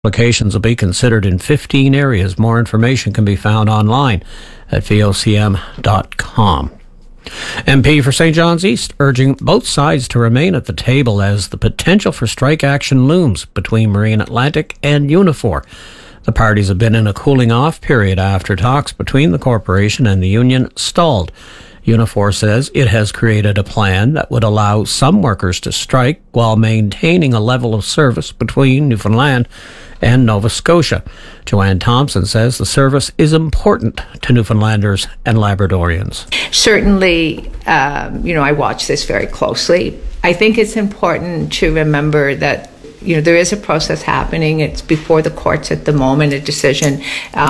Applications will be considered in 15 areas. More information can be found online at vocm.com. MP for St. John's East urging both sides to remain at the table as the potential for strike action looms between Marine Atlantic and Unifor. The parties have been in a cooling off period after talks between the corporation and the union stalled. Unifor says it has created a plan that would allow some workers to strike while maintaining a level of service between Newfoundland and Nova Scotia. Joanne Thompson says the service is important to Newfoundlanders and Labradorians. Certainly, I watch this very closely. I think it's important to remember that there is a process happening. It's before the courts at the moment, a decision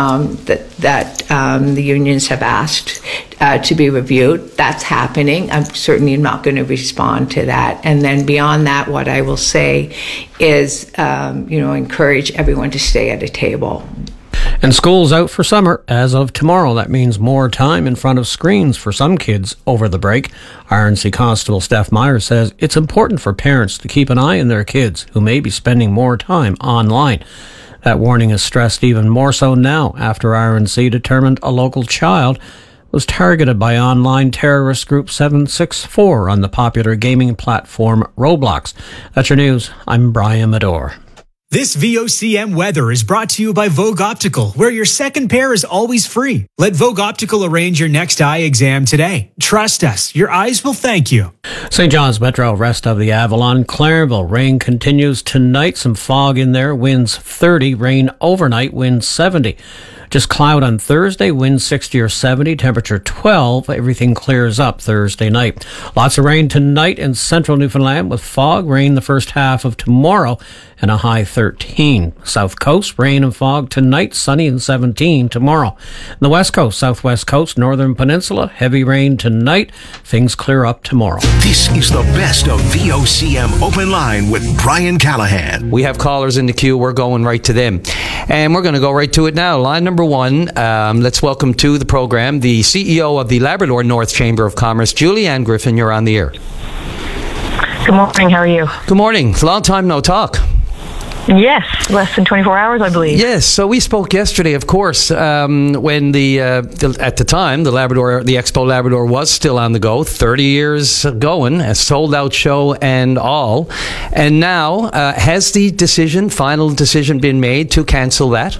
that the unions have asked to be reviewed. That's happening. I'm certainly not going to respond to that. And then beyond that, what I will say is, encourage everyone to stay at a table. And school's out for summer as of tomorrow. That means more time in front of screens for some kids over the break. RNC Constable Steph Myers says it's important for parents to keep an eye on their kids who may be spending more time online. That warning is stressed even more so now after RNC determined a local child was targeted by online terrorist group 764 on the popular gaming platform Roblox. That's your news. I'm Brian Medore. This VOCM weather is brought to you by Vogue Optical, where your second pair is always free. Let Vogue Optical arrange your next eye exam today. Trust us, your eyes will thank you. St. John's Metro, rest of the Avalon, Clarenville. Rain continues tonight. Some fog in there. Winds 30. Rain overnight. Winds 70. Just cloud on Thursday, wind 60 or 70, temperature 12. Everything clears up Thursday night. Lots of rain tonight in central Newfoundland with fog, rain the first half of tomorrow and a high 13. South Coast, rain and fog tonight, sunny and 17 tomorrow. The West Coast, Southwest Coast, Northern Peninsula, heavy rain tonight. Things clear up tomorrow. This is the best of VOCM Open Line with Brian Callahan. We have callers in the queue. We're going right to them. And we're going to go right to it now. Line number one, let's welcome to the program the CEO of the Labrador North Chamber of Commerce, Julie-Anne Griffin. You're on the air. Good morning. How are you? Good morning. Long time no talk. Yes, less than 24 hours, I believe. Yes, so we spoke yesterday, of course, when at the time, the Expo Labrador was still on the go, 30 years going, a sold-out show and all. And now, has the final decision been made to cancel that?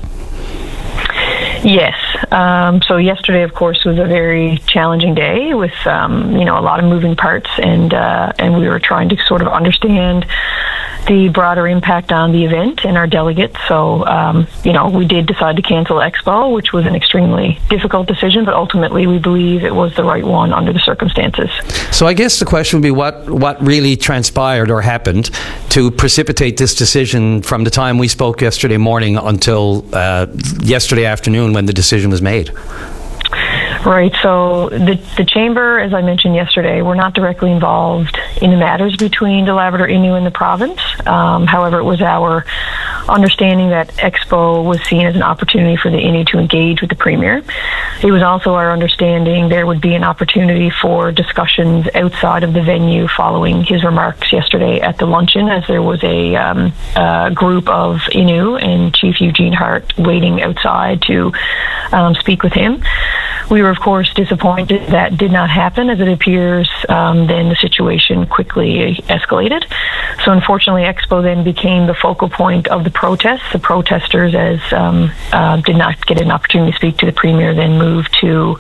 Yes. So yesterday, of course, was a very challenging day with, a lot of moving parts, and we were trying to sort of understand the broader impact on the event and our delegates. So, we did decide to cancel Expo, which was an extremely difficult decision, but ultimately we believe it was the right one under the circumstances. So I guess the question would be what really transpired or happened to precipitate this decision from the time we spoke yesterday morning until yesterday afternoon when the decision was made? Right. So the Chamber, as I mentioned yesterday, we're not directly involved in the matters between the Labrador Innu and the province. However, it was our understanding that Expo was seen as an opportunity for the Innu to engage with the Premier. It was also our understanding there would be an opportunity for discussions outside of the venue following his remarks yesterday at the luncheon, as there was a group of Innu and Chief Eugene Hart waiting outside to speak with him. We were, of course, disappointed that did not happen, as it appears then the situation quickly escalated. So unfortunately, Expo then became the focal point of the protests. The protesters, as did not get an opportunity to speak to the Premier, then moved to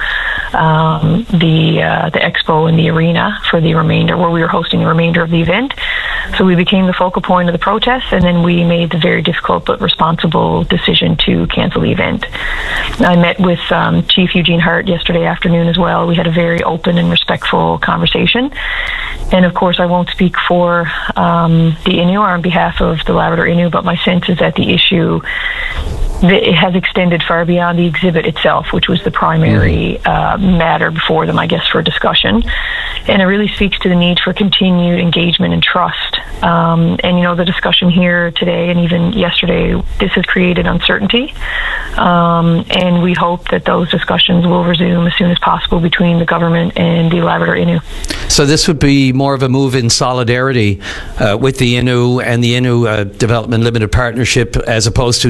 the Expo in the arena for the remainder, where we were hosting the remainder of the event. So we became the focal point of the protests, and then we made the very difficult but responsible decision to cancel the event. I met with Chief Eugene Hart yesterday afternoon as well. We had a very open and respectful conversation. And of course, I won't speak for the Innu or on behalf of the Labrador Innu, but my sense is that the issue it has extended far beyond the exhibit itself, which was the primary matter before them, I guess, for discussion. And it really speaks to the need for continued engagement and trust. And, you know, the discussion here today and even yesterday, this has created uncertainty. And we hope that those discussions will resume as soon as possible between the government and the Labrador-Innu. So this would be more of a move in solidarity with the Innu and the Innu Development Limited Partnership, as opposed to